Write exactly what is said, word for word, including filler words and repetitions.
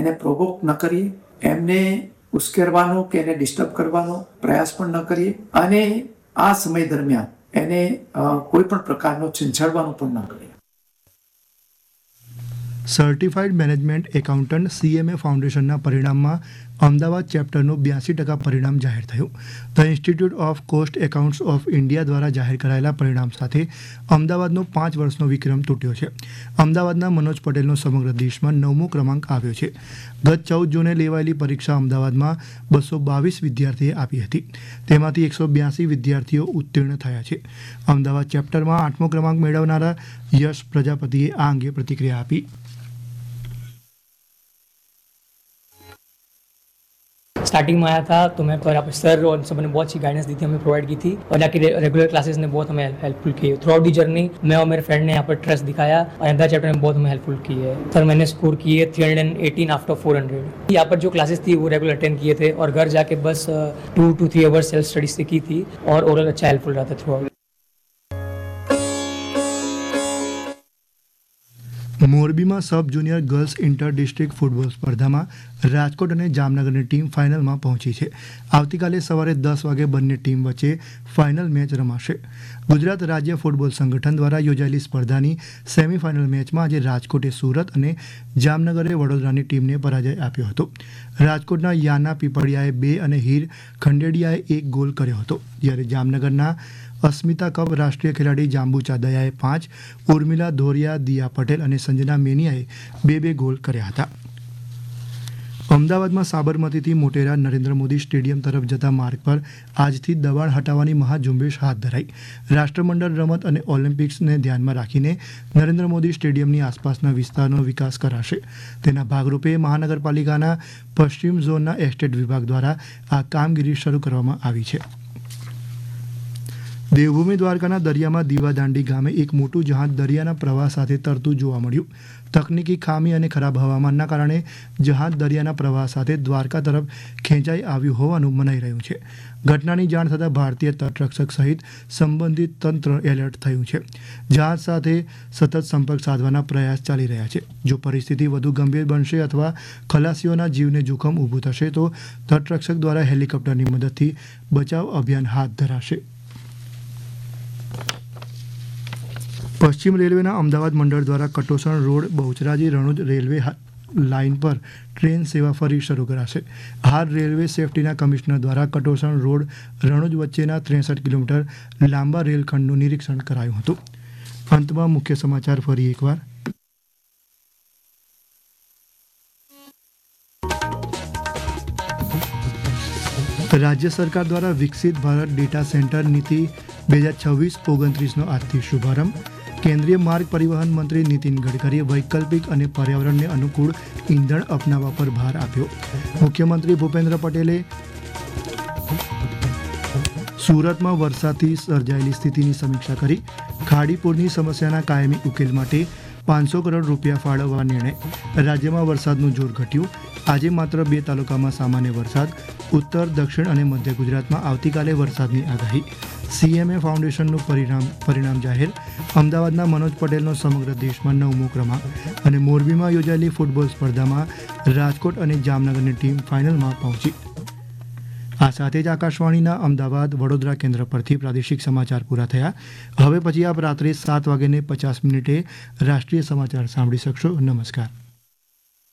એને પ્રોવોક ન કરીએ, એમને ઉશ્કેરવાનો કે એને ડિસ્ટર્બ કરવાનો પ્રયાસ પણ ન કરીએ અને આ સમય દરમિયાન એને કોઈ પણ પ્રકારનો છેંછાડવાનું પણ ન કરીએ. સર્ટિફાઈડ મેનેજમેન્ટ એકાઉન્ટન્ટ સીએમએ ફાઉન્ડેશનના પરિણામમાં અમદાવાદ ચેપ્ટરનું બ્યાસી ટકા પરિણામ જાહેર થયું. The institute of cost accounts of India દ્વારા જાહેર કરાયેલા પરિણામ સાથે અમદાવાદનો પાંચ વર્ષનો વિક્રમ તૂટ્યો છે. અમદાવાદના મનોજ પટેલનો સમગ્ર દેશમાં નવમો ક્રમાંક આવ્યો છે. ગત ચૌદ જૂને લેવાયેલી પરીક્ષા અમદાવાદમાં બસો બાવીસ વિદ્યાર્થીએ આપી હતી. તેમાંથી એકસો બ્યાસી વિદ્યાર્થીઓ ઉત્તીર્ણ થયા છે. અમદાવાદ ચેપ્ટરમાં આઠમો ક્રમાંક મેળવનારા યશ પ્રજાપતિએ આ અંગે પ્રતિક્રિયા આપી. स्टार्टिंग में आया था तो मैं पर आप सर और सब ने बहुत अच्छी गाइडेंस दी थी, हमें प्रोवाइड की थी और जाके रेगुलर क्लासेस ने बहुत हमें हेल्पफुल की. थ्रू आउट दी जर्नी मैं और मेरे फ्रेंड ने यहाँ पर ट्रस्ट दिखाया और अंदर चैप्टर में बहुत हमें हेल्पफुल की है. सर मैंने स्कोर किए three hundred eighteen after four hundred. यहाँ पर जो क्लासेस थी वो रेगुलर अटेंड किए थे और घर जाके बस to to three hours self study से की थी और ओवरऑल अच्छा हेल्पफुल रहा था थ्रू आउट. મોરબીમાં sub junior girls inter district football સ્પર્ધામાં રાજકોટ અને જામનગરની ટીમ ફાઇનલમાં પહોંચી છે. આવતીકાલે સવારે દસ વાગે બંને ટીમ વચ્ચે ફાઇનલ મેચ રમાશે. ગુજરાત રાજ્ય ફૂટબોલ સંગઠન દ્વારા યોજાયેલી સ્પર્ધાની સેમીફાઇનલ મેચમાં આજે રાજકોટે સુરત અને જામનગરે વડોદરાની ટીમને પરાજય આપ્યો હતો. રાજકોટના યાના પીપળિયાએ બે અને હીર ખંડેડિયાએ એક ગોલ કર્યો હતો, જ્યારે જામનગરના અસ્મિતા કપ રાષ્ટ્રીય ખેલાડી જાંબુ ચાદયાએ પાંચ, ઉર્મિલા ધોરિયા, દિયા પટેલ અને સંજના મેનિયાએ બે બે ગોલ કર્યા હતા. અમદાવાદમાં સાબરમતીથી મોટેરા નરેન્દ્ર મોદી સ્ટેડિયમ તરફ જતા માર્ગ પર આજથી દબાણ હટાવવાની મહાઝુંબેશ હાથ ધરાઈ. રાષ્ટ્રમંડળ રમત અને ઓલિમ્પિક્સને ધ્યાનમાં રાખીને નરેન્દ્ર મોદી સ્ટેડિયમની આસપાસના વિસ્તારનો વિકાસ કરાશે. તેના ભાગરૂપે મહાનગરપાલિકાના પશ્ચિમ ઝોનના એસ્ટેટ વિભાગ દ્વારા આ કામગીરી શરૂ કરવામાં આવી છે. દેવભૂમિ દ્વારકાના દરિયામાં દીવાદાંડી ગામે એક મોટું જહાજ દરિયાના પ્રવાહ સાથે તરતું જોવા મળ્યું. તકનીકી ખામી અને ખરાબ હવામાનના કારણે જહાજ દરિયાના પ્રવાહ સાથે દ્વારકા તરફ ખેંચાઈ આવ્યું હોવાનું મનાઈ રહ્યું છે. ઘટનાની જાણ થતાં ભારતીય તટરક્ષક સહિત સંબંધિત તંત્ર એલર્ટ થયું છે. જહાજ સાથે સતત સંપર્ક સાધવાના પ્રયાસ ચાલી રહ્યા છે. જો પરિસ્થિતિ વધુ ગંભીર બનશે અથવા ખલાસીઓના જીવને જોખમ ઊભું થશે તો તટરક્ષક દ્વારા હેલિકોપ્ટરની મદદથી બચાવ અભિયાન હાથ ધરાશે. પશ્ચિમ રેલવેના અમદાવાદ મંડળ દ્વારા Katosan road Bahucharaji Ranuj railway line પર ટ્રેન સેવા ફરી શરૂ કરાશે. હાલ રેલવે સેફટીના કમિશનર દ્વારા કટોસણ રોડ રણુજ વચ્ચેના ત્રેસઠ કિલોમીટર લાંબા રેલખંડનું નિરીક્ષણ કરાયું હતું. અંતમાં મુખ્ય સમાચાર ફરી એકવાર. રાજ્ય સરકાર દ્વારા વિકસિત ભારત ડેટા સેન્ટર નીતિ બે હજાર છવ્વીસ ઓગણત્રીસનો આજથી શુભારંભ. કેન્દ્રીય માર્ગ પરિવહન મંત્રી નીતિન ગડકરીએ વૈકલ્પિક અને પર્યાવરણને અનુકૂળ ઈંધણ અપનાવવા પર ભાર આપ્યો. મુખ્યમંત્રી ભૂપેન્દ્ર પટેલે સુરતમાં વરસાદથી સર્જાયેલી સ્થિતિની સમીક્ષા કરી. ખાડીપુરની સમસ્યાના કાયમી ઉકેલ માટે પાંચસો કરોડ રૂપિયા ફાળવવા નિર્ણય. રાજ્યમાં વરસાદનું જોર ઘટ્યું. આજે માત્ર બે તાલુકામાં સામાન્ય વરસાદ. ઉત્તર, દક્ષિણ અને મધ્ય ગુજરાતમાં આવતીકાલે વરસાદની આગાહી. સીએમએ ફાઉન્ડેશનનું પરિણામ પરિણામ જાહેર. અમદાવાદના મનોજ પટેલનો સમગ્ર દેશમાં નવમો ક્રમાંક. અને મોરબીમાં યોજાયેલી ફૂટબોલ સ્પર્ધામાં રાજકોટ અને જામનગરની ટીમ ફાઇનલમાં પહોંચી. આ સાથે જ આકાશવાણીના અમદાવાદ વડોદરા કેન્દ્ર પરથી પ્રાદેશિક સમાચાર પૂરા થયા. હવે પછી આપ રાત્રે સાત વાગ્યાને પચાસ મિનિટે રાષ્ટ્રીય સમાચાર સાંભળી શકશો. નમસ્કાર.